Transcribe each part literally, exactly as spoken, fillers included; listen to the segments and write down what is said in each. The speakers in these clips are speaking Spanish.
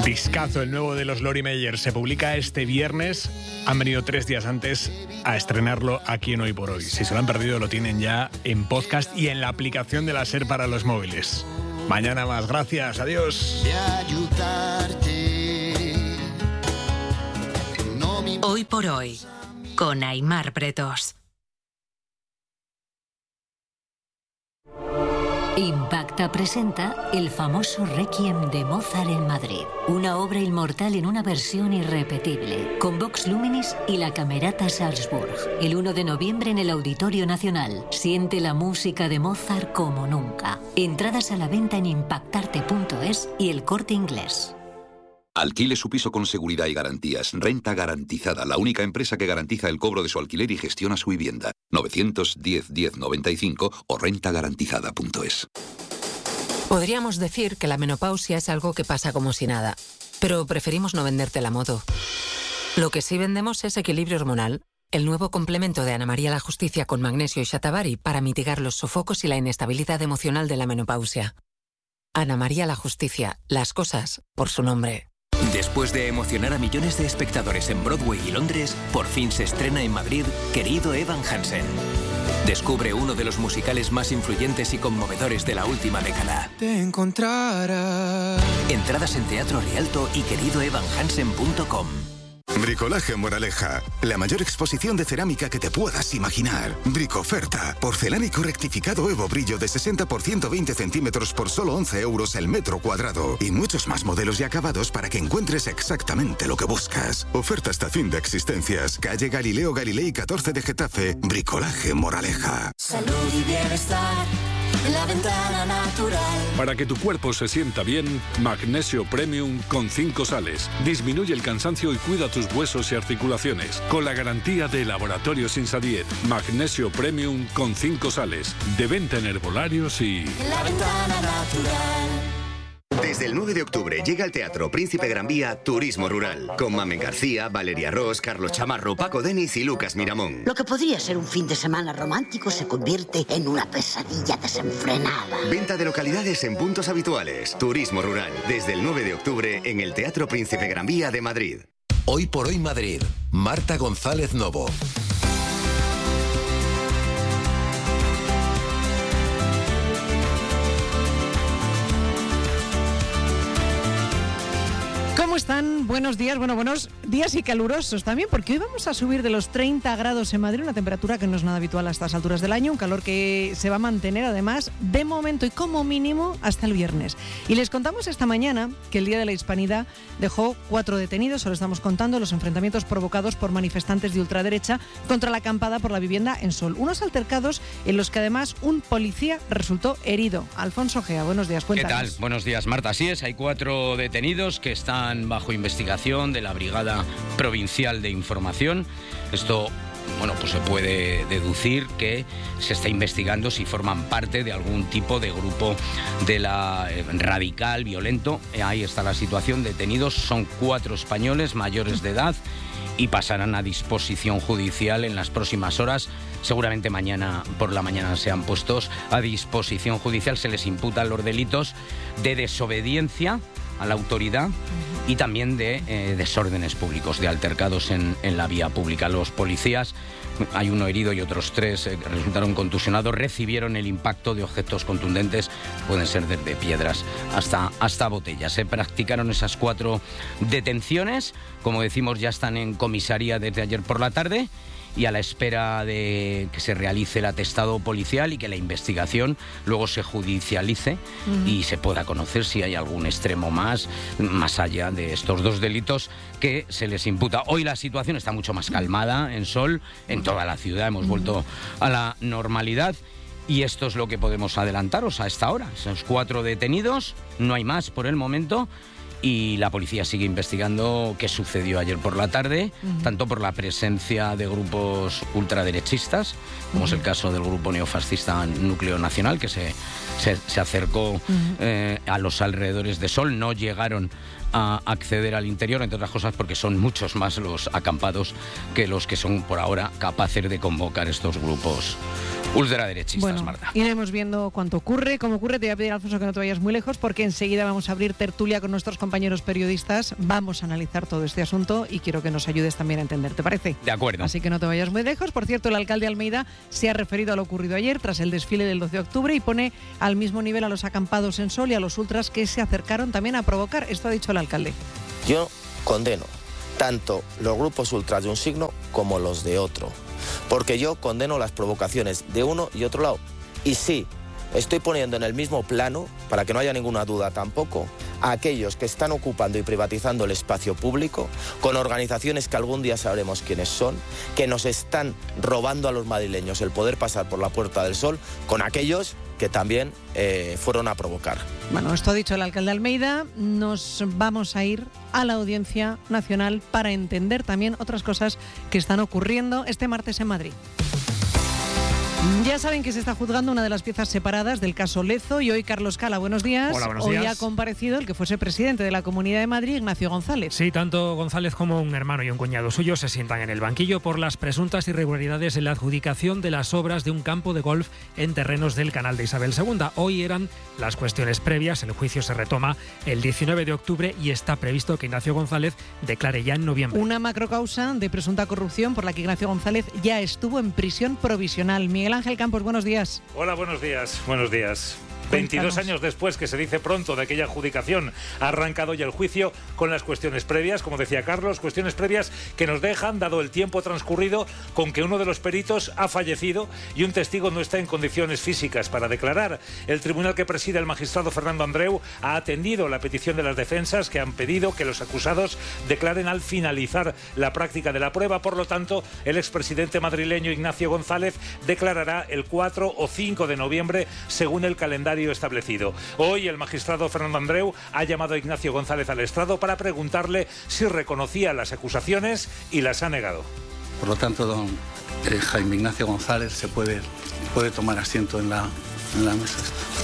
Discazo, el nuevo de los Lori Meyer, se publica este viernes. Han venido tres días antes a estrenarlo aquí en Hoy por Hoy. Si se lo han perdido, lo tienen ya en podcast y en la aplicación de la SER para los móviles. Mañana más, gracias, adiós. Hoy por Hoy, con Aimar Bretos. Impacta presenta el famoso Requiem de Mozart en Madrid. Una obra inmortal en una versión irrepetible, con Vox Luminis y la Camerata Salzburg. El uno de noviembre en el Auditorio Nacional. Siente la música de Mozart como nunca. Entradas a la venta en impactarte punto es y El Corte Inglés. Alquile su piso con seguridad y garantías. Renta Garantizada, la única empresa que garantiza el cobro de su alquiler y gestiona su vivienda. novecientos diez diez noventa y cinco o renta garantizada punto es. Podríamos decir que la menopausia es algo que pasa como si nada, pero preferimos no venderte la moto. Lo que sí vendemos es Equilibrio Hormonal, el nuevo complemento de Ana María la Justicia con magnesio y shatavari para mitigar los sofocos y la inestabilidad emocional de la menopausia. Ana María la Justicia, las cosas por su nombre. Después de emocionar a millones de espectadores en Broadway y Londres, por fin se estrena en Madrid Querido Evan Hansen. Descubre uno de los musicales más influyentes y conmovedores de la última década. Te encontrará. Entradas en Teatro Rialto y querido evan hansen punto com. Bricolaje Moraleja, la mayor exposición de cerámica que te puedas imaginar. Bricoferta, porcelánico rectificado Evo Brillo de sesenta por ciento veinte centímetros por solo once euros el metro cuadrado. Y muchos más modelos y acabados para que encuentres exactamente lo que buscas. Oferta hasta fin de existencias. Calle Galileo Galilei catorce de Getafe. Bricolaje Moraleja. Salud y bienestar en la ventana natural. Para que tu cuerpo se sienta bien, Magnesio Premium con cinco sales. Disminuye el cansancio y cuida tus huesos y articulaciones. Con la garantía de Laboratorios Insadiet. Magnesio Premium con cinco sales. De venta en herbolarios y... En la ventana natural. Desde el nueve de octubre llega al Teatro Príncipe Gran Vía Turismo Rural, con Mamen García, Valeria Ross, Carlos Chamarro, Paco Deniz y Lucas Miramón. Lo que podría ser un fin de semana romántico se convierte en una pesadilla desenfrenada. Venta de localidades en puntos habituales. Turismo Rural, desde el nueve de octubre en el Teatro Príncipe Gran Vía de Madrid. Hoy por Hoy Madrid, Marta González Novo. ¿Cómo están? Buenos días, bueno, buenos días y calurosos también, porque hoy vamos a subir de los treinta grados en Madrid, una temperatura que no es nada habitual a estas alturas del año, un calor que se va a mantener además de momento y como mínimo hasta el viernes. Y les contamos esta mañana que el Día de la Hispanidad dejó cuatro detenidos, os lo estamos contando, los enfrentamientos provocados por manifestantes de ultraderecha contra la acampada por la vivienda en Sol. Unos altercados en los que además un policía resultó herido. Alfonso Gea, buenos días, cuéntanos. ¿Qué tal? Buenos días, Marta. Así es, hay cuatro detenidos que están bajo investigación de la Brigada Provincial de Información. Esto, bueno, pues se puede deducir que se está investigando si forman parte de algún tipo de grupo de la eh, radical, violento. Eh, ahí está la situación. Detenidos son cuatro españoles mayores de edad y pasarán a disposición judicial en las próximas horas. Seguramente mañana por la mañana sean puestos a disposición judicial. Se les imputan los delitos de desobediencia a la autoridad y también de eh, desórdenes públicos, de altercados en, en la vía pública. Los policías, hay uno herido y otros tres eh, resultaron contusionados, recibieron el impacto de objetos contundentes, pueden ser desde piedras hasta, hasta botellas. Se practicaron esas cuatro detenciones, como decimos, ya están en comisaría desde ayer por la tarde, y a la espera de que se realice el atestado policial y que la investigación luego se judicialice uh-huh. y se pueda conocer si hay algún extremo más, más allá de estos dos delitos que se les imputa. Hoy la situación está mucho más calmada en Sol, en toda la ciudad, hemos uh-huh. vuelto a la normalidad. Y esto es lo que podemos adelantaros a esta hora. Esos cuatro detenidos, no hay más por el momento. Y la policía sigue investigando qué sucedió ayer por la tarde, uh-huh. tanto por la presencia de grupos ultraderechistas, como uh-huh. es el caso del grupo neofascista Núcleo Nacional, que se, se, se acercó uh-huh. eh, a los alrededores de Sol. No llegaron a acceder al interior, entre otras cosas porque son muchos más los acampados que los que son por ahora capaces de convocar estos grupos ultraderechistas, bueno, Marta. Iremos viendo cuánto ocurre, cómo ocurre. Te voy a pedir, Alfonso, que no te vayas muy lejos, porque enseguida vamos a abrir tertulia con nuestros compañeros periodistas. Vamos a analizar todo este asunto y quiero que nos ayudes también a entender, ¿te parece? De acuerdo. Así que no te vayas muy lejos. Por cierto, el alcalde de Almeida se ha referido a lo ocurrido ayer tras el desfile del doce de octubre y pone al mismo nivel a los acampados en sol y a los ultras que se acercaron también a provocar. Esto ha dicho el alcalde. Yo condeno tanto los grupos ultras de un signo como los de otro, porque yo condeno las provocaciones de uno y otro lado. Y sí, estoy poniendo en el mismo plano, para que no haya ninguna duda tampoco, a aquellos que están ocupando y privatizando el espacio público, con organizaciones que algún día sabremos quiénes son, que nos están robando a los madrileños el poder pasar por la Puerta del Sol, con aquellos que también eh, fueron a provocar. Bueno, esto ha dicho el alcalde de Almeida. Nos vamos a ir a la Audiencia Nacional para entender también otras cosas que están ocurriendo este martes en Madrid. Ya saben que se está juzgando una de las piezas separadas del caso Lezo y hoy Carlos Cala, buenos días. Hola, buenos hoy días. ha comparecido el que fuese presidente de la Comunidad de Madrid, Ignacio González. Sí, tanto González como un hermano y un cuñado suyo se sientan en el banquillo por las presuntas irregularidades en la adjudicación de las obras de un campo de golf en terrenos del Canal de Isabel segunda. Hoy eran las cuestiones previas, el juicio se retoma el diecinueve de octubre y está previsto que Ignacio González declare ya en noviembre. Una macrocausa de presunta corrupción por la que Ignacio González ya estuvo en prisión provisional. Miguel Ángel Campos, buenos días. Hola, buenos días, buenos días. veintidós años después, que se dice pronto, de aquella adjudicación, ha arrancado ya el juicio con las cuestiones previas, como decía Carlos, cuestiones previas que nos dejan, dado el tiempo transcurrido, con que uno de los peritos ha fallecido y un testigo no está en condiciones físicas para declarar. El tribunal que preside el magistrado Fernando Andreu ha atendido la petición de las defensas, que han pedido que los acusados declaren al finalizar la práctica de la prueba. Por lo tanto, el expresidente madrileño Ignacio González declarará el cuatro o cinco de noviembre, según el calendario establecido. Hoy el magistrado Fernando Andreu ha llamado a Ignacio González al estrado para preguntarle si reconocía las acusaciones y las ha negado. Por lo tanto, don eh, Jaime Ignacio González se puede, puede tomar asiento en la, en la mesa.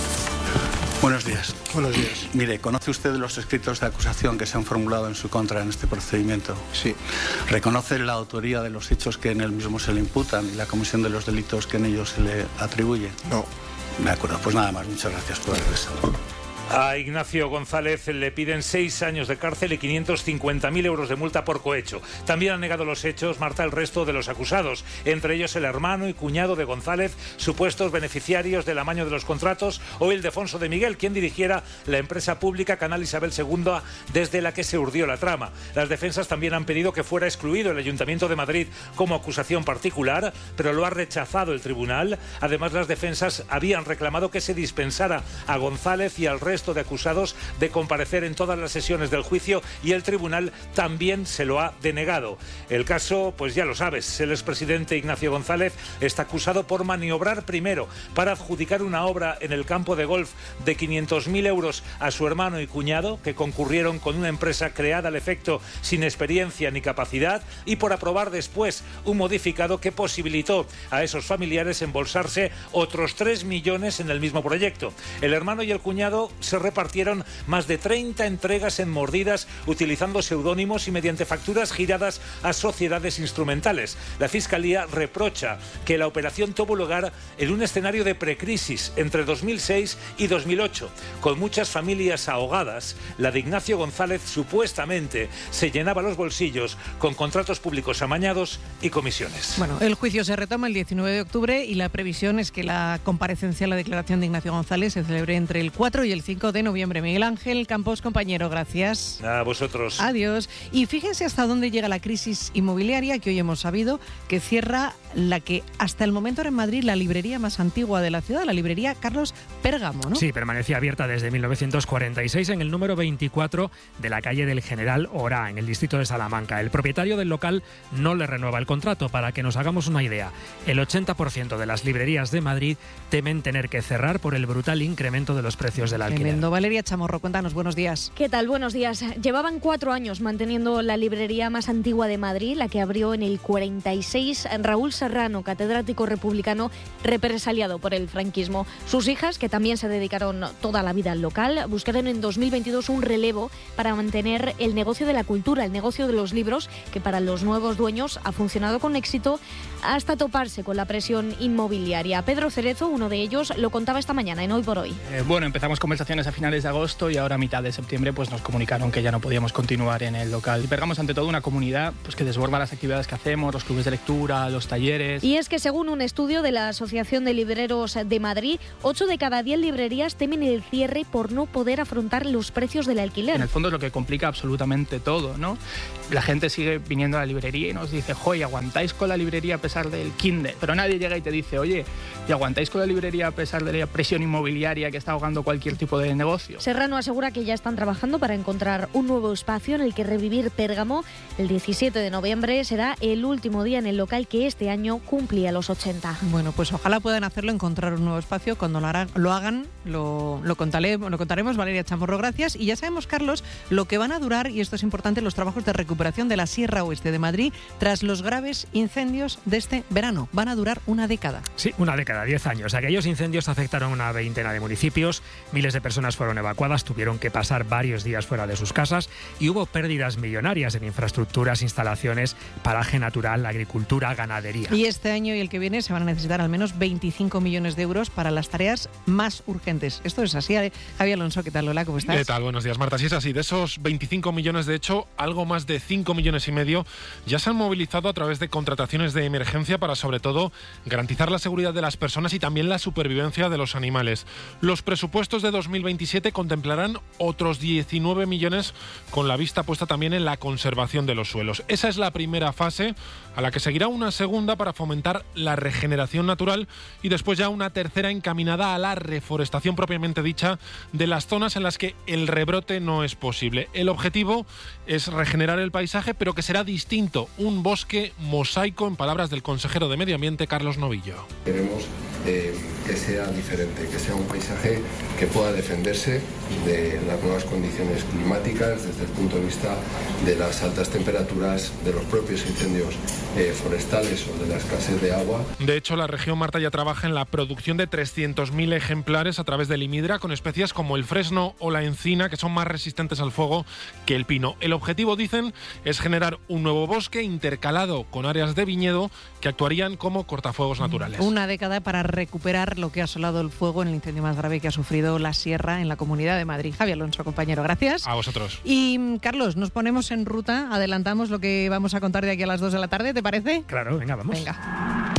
Buenos días. Buenos días. Mire, ¿conoce usted los escritos de acusación que se han formulado en su contra en este procedimiento? Sí. ¿Reconoce la autoría de los hechos que en él mismo se le imputan y la comisión de los delitos que en ellos se le atribuye? No. De acuerdo, pues nada más. Muchas gracias por el regresado. A Ignacio González le piden seis años de cárcel y quinientos cincuenta mil euros de multa por cohecho. También han negado los hechos, Marta, el resto de los acusados, entre ellos el hermano y cuñado de González, supuestos beneficiarios del amaño de los contratos, o Ildefonso de Miguel, quien dirigiera la empresa pública Canal Isabel segunda, desde la que se urdió la trama. Las defensas también han pedido que fuera excluido el Ayuntamiento de Madrid como acusación particular, pero lo ha rechazado el tribunal. Además, las defensas habían reclamado que se dispensara a González y al resto de acusados de comparecer en todas las sesiones del juicio, y el tribunal también se lo ha denegado. El caso, pues ya lo sabes, el expresidente Ignacio González está acusado por maniobrar primero para adjudicar una obra en el campo de golf de quinientos mil euros a su hermano y cuñado, que concurrieron con una empresa creada al efecto sin experiencia ni capacidad, y por aprobar después un modificado que posibilitó a esos familiares embolsarse otros tres millones en el mismo proyecto. El hermano y el cuñado se repartieron más de treinta entregas en mordidas, utilizando seudónimos y mediante facturas giradas a sociedades instrumentales. La Fiscalía reprocha que la operación tuvo lugar en un escenario de precrisis entre dos mil seis y dos mil ocho, con muchas familias ahogadas. La de Ignacio González supuestamente se llenaba los bolsillos con contratos públicos amañados y comisiones. Bueno, el juicio se retoma el diecinueve de octubre y la previsión es que la comparecencia, la declaración de Ignacio González, se celebre entre el cuatro y el cinco de noviembre. Miguel Ángel Campos, compañero, gracias. A vosotros. Adiós. Y fíjense hasta dónde llega la crisis inmobiliaria, que hoy hemos sabido que cierra la que hasta el momento era en Madrid la librería más antigua de la ciudad, la librería Carlos Pérgamo, ¿no? Sí, permanecía abierta desde mil novecientos cuarenta y seis en el número veinticuatro de la calle del General Orá, en el distrito de Salamanca. El propietario del local no le renueva el contrato. Para que nos hagamos una idea, el ochenta por ciento de las librerías de Madrid temen tener que cerrar por el brutal incremento de los precios del alquiler. Tremendo. Valeria Chamorro, cuéntanos, buenos días. ¿Qué tal? Buenos días. Llevaban cuatro años manteniendo la librería más antigua de Madrid, la que abrió en el cuarenta y seis Raúl Serrano, catedrático republicano represaliado por el franquismo. Sus hijas, que también se dedicaron toda la vida al local, buscaron en dos mil veintidós un relevo para mantener el negocio de la cultura, el negocio de los libros, que para los nuevos dueños ha funcionado con éxito hasta toparse con la presión inmobiliaria. Pedro Cerezo, uno de ellos, lo contaba esta mañana en Hoy por Hoy. Eh, bueno, empezamos conversaciones a finales de agosto y ahora a mitad de septiembre pues nos comunicaron que ya no podíamos continuar en el local. Bergamo es ante todo una comunidad pues, que desborda las actividades que hacemos, los clubes de lectura, los talleres. Y es que según un estudio de la Asociación de Libreros de Madrid, ocho de cada diez librerías temen el cierre por no poder afrontar los precios del alquiler. En el fondo es lo que complica absolutamente todo, ¿no? La gente sigue viniendo a la librería y nos dice, joder, ¿aguantáis con la librería a pesar del Kindle? Pero nadie llega y te dice, oye, ¿y aguantáis con la librería a pesar de la presión inmobiliaria que está ahogando cualquier tipo de negocio? Serrano asegura que ya están trabajando para encontrar un nuevo espacio en el que revivir Pérgamo. El diecisiete de noviembre será el último día en el local que este año cumplía los ochenta. Bueno, pues ojalá puedan hacerlo, encontrar un nuevo espacio. Cuando lo, harán, lo hagan, lo, lo, contaré, lo contaremos. Valeria Chamorro, gracias. Y ya sabemos, Carlos, lo que van a durar, y esto es importante, los trabajos de recuperación de la Sierra Oeste de Madrid tras los graves incendios de este verano. Van a durar una década. Sí, una década, diez años. Aquellos incendios afectaron a una veintena de municipios, miles de personas fueron evacuadas, tuvieron que pasar varios días fuera de sus casas y hubo pérdidas millonarias en infraestructuras, instalaciones, paraje natural, agricultura, ganadería. Y este año y el que viene se van a necesitar al menos veinticinco millones de euros para las tareas más urgentes. Esto es así. Javier Alonso, ¿qué tal? Hola, ¿cómo estás? ¿Qué tal? Buenos días, Marta. Sí, es así. De esos veinticinco millones, de hecho, algo más de cinco millones y medio ya se han movilizado a través de contrataciones de emergencia para, sobre todo, garantizar la seguridad de las personas y también la supervivencia de los animales. Los presupuestos de dos mil veintisiete contemplarán otros diecinueve millones con la vista puesta también en la conservación de los suelos. Esa es la primera fase, a la que seguirá una segunda para fomentar la regeneración natural y después ya una tercera encaminada a la reforestación propiamente dicha de las zonas en las que el rebrote no es posible. El objetivo es regenerar el paisaje, pero que será distinto, un bosque mosaico, en palabras del consejero de Medio Ambiente, Carlos Novillo. Queremos eh, que sea diferente, que sea un paisaje que pueda defenderse de las nuevas condiciones climáticas desde el punto de vista de las altas temperaturas, de los propios incendios eh, forestales o de la escasez de agua. De hecho, la región, Marta, ya trabaja en la producción de trescientos mil ejemplares a través del Imidra con especies como el fresno o la encina, que son más resistentes al fuego que el pino. El objetivo, dicen, es generar un nuevo bosque intercalado con áreas de viñedo que actuarían como cortafuegos naturales. Una década para recuperar lo que ha asolado el fuego en el incendio más grave que ha sufrido la Sierra en la Comunidad de Madrid. Javier Alonso, compañero, gracias. A vosotros. Y Carlos, nos ponemos en ruta, adelantamos lo que vamos a contar de aquí a las dos de la tarde, ¿te parece? Claro, venga, vamos. Venga.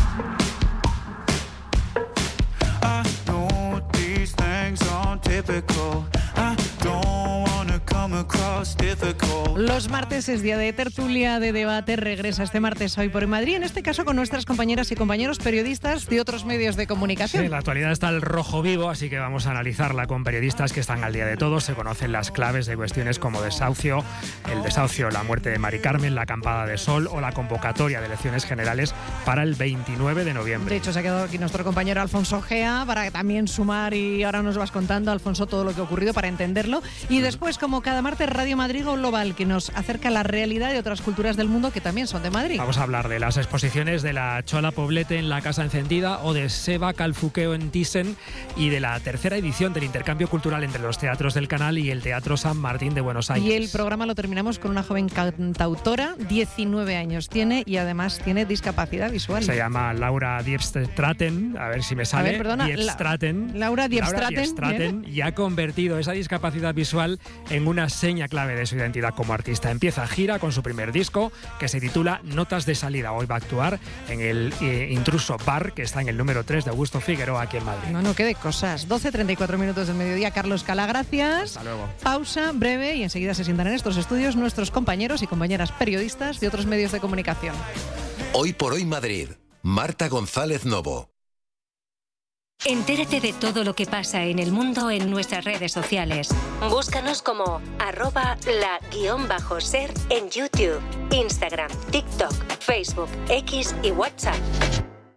Los martes es día de tertulia, de debate, regresa este martes Hoy por Hoy Madrid, en este caso con nuestras compañeras y compañeros periodistas de otros medios de comunicación. Sí, en la actualidad está el rojo vivo, así que vamos a analizarla con periodistas que están al día de todo. Se conocen las claves de cuestiones como desahucio, el desahucio, la muerte de Mari Carmen, la acampada de sol o la convocatoria de elecciones generales para el veintinueve de noviembre. De hecho, se ha quedado aquí nuestro compañero Alfonso Gea para también sumar, y ahora nos vas contando, Alfonso, todo lo que ha ocurrido para entenderlo. Y después, como cada martes, Radio Madrid Global, que nos acerca a la realidad de otras culturas del mundo que también son de Madrid. Vamos a hablar de las exposiciones de la Chola Poblete en la Casa Encendida o de Seba Calfuqueo en Thyssen y de la tercera edición del intercambio cultural entre los teatros del Canal y el Teatro San Martín de Buenos Aires. Y el programa lo terminamos con una joven cantautora, diecinueve años tiene y además tiene discapacidad visual. Se llama Laura Diepstraten, a ver si me sale. A ver, perdona, Diepstraten. La, Laura Diepstraten. Laura Diepstraten y ha convertido esa discapacidad visual en una seña clave de su identidad como artista. Empieza gira con su primer disco, que se titula Notas de Salida. Hoy va a actuar en el eh, Intruso Bar, que está en el número tres de Augusto Figueroa, aquí en Madrid. No, no, qué de cosas. doce treinta y cuatro minutos del mediodía. Carlos Cala, gracias. Hasta luego. Pausa breve y enseguida se sientan en estos estudios nuestros compañeros y compañeras periodistas de otros medios de comunicación. Hoy por Hoy Madrid. Marta González Novo. Entérate de todo lo que pasa en el mundo en nuestras redes sociales. Búscanos como arroba la guión bajo ser en YouTube, Instagram, TikTok, Facebook, X y WhatsApp.